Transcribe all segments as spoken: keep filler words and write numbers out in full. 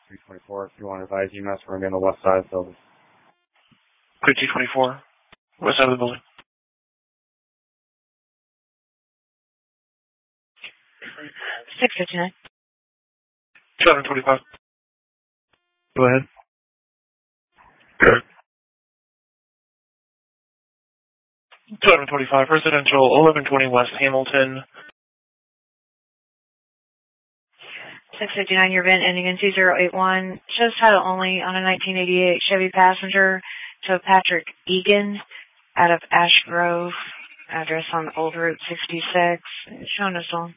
three twenty-four. If you want to advise E M S, we're going to be on the west side of the building. Clear two twenty-four. West side of the building. six fifty-nine. seven twenty-five. Go ahead. Good. seven twenty-five, residential, eleven twenty West Hamilton. six fifty-nine, your V I N ending in two zero eight one. Shows title only on a nineteen eighty-eight Chevy Passenger to Patrick Egan out of Ash Grove. Address on Old Route sixty-six. Showing us on.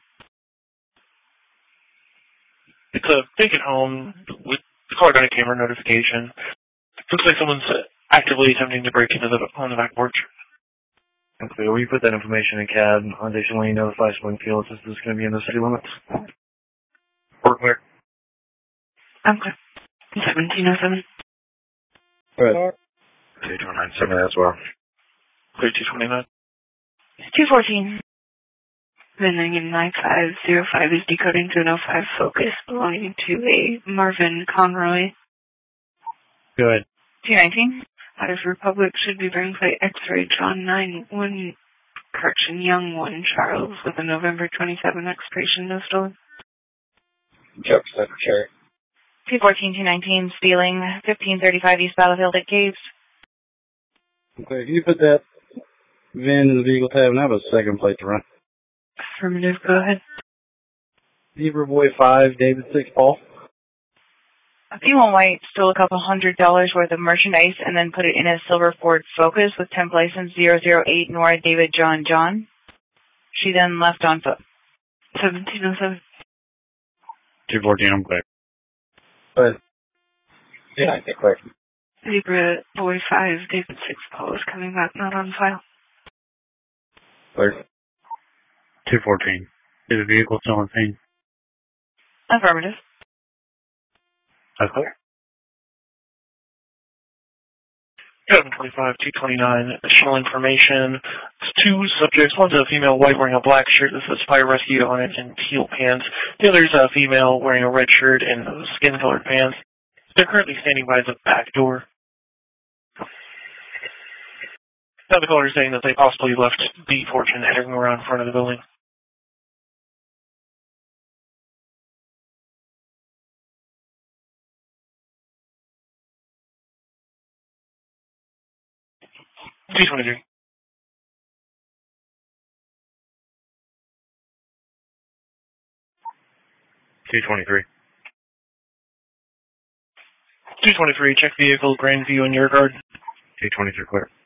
It's a vacant home with the car got a camera notification. Looks like someone's actively attempting to break into the on the back porch. Okay, will you put that information in C A D? Additionally, notify Springfield if this is going to be in the city limits. We're clear. I'm clear. seventeen oh seven. Go ahead. two twenty-nine, send me that as well. Clear two twenty-nine. two fourteen. Vending in nine five zero five is decoding to an oh five Focus belonging to a Marvin Conroy. Good. two nineteen. Out of Republic should be bearing plate X-ray John nine one correction Young one Charles with a November twenty-seventh expiration, no stolen. Yep, Secretary. two fourteen two nineteen stealing fifteen thirty-five East Battlefield at Caves. Okay, can you put that V I N in the vehicle tab and have a second plate to run? Affirmative, go ahead. Zebra Boy five, David six, Paul. A P one White stole a couple hundred dollars worth of merchandise and then put it in a silver Ford Focus with temp license zero zero eight Nora David John John. She then left on foot. seventeen oh seven. two fourteen, I'm clear. But, yeah, I think clear. Zebra Boy five, David six, Paul is coming back, not on file. Clear. two fourteen. Is the vehicle still on scene? Affirmative. That's clear. seven twenty-five, two twenty-nine, additional information. It's two subjects. One's a female white wearing a black shirt that says Fire Rescue on it and teal pants. The other's a female wearing a red shirt and skin-colored pants. They're currently standing by the back door. Now the caller is saying that they possibly left the porch and heading around front of the building. two twenty-three. two twenty-three. two twenty-three, check vehicle, Grandview, and your guard. two twenty-three, clear.